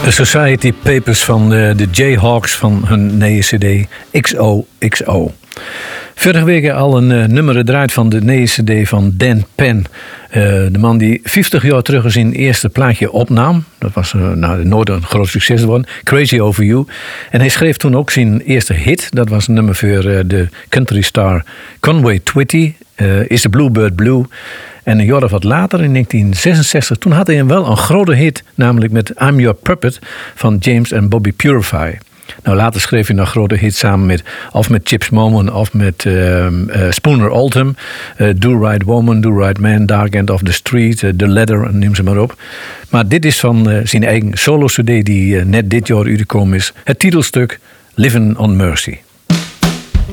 De Society Papers van de Jayhawks van hun nieuwe cd XOXO. Vorige week al een nummer gedraaid van de nieuwe cd van Dan Penn. De man die 50 jaar terug zijn eerste plaatje opnam. Dat was nooit een groot succes geworden. Crazy Over You. En hij schreef toen ook zijn eerste hit. Dat was een nummer voor de country star Conway Twitty. Is the Bluebird Blue. En een jaar of wat later, in 1966, toen had hij wel een grote hit. Namelijk met I'm Your Puppet van James en Bobby Purify. Nou, later schreef hij nog grote hits samen met Chips Moman of met Spooner Oldham. Do Right Woman, Do Right Man, Dark End of the Street, The Ladder, neem ze maar op. Maar dit is van zijn eigen solo-cd die net dit jaar uitgekomen is. Het titelstuk Living on Mercy.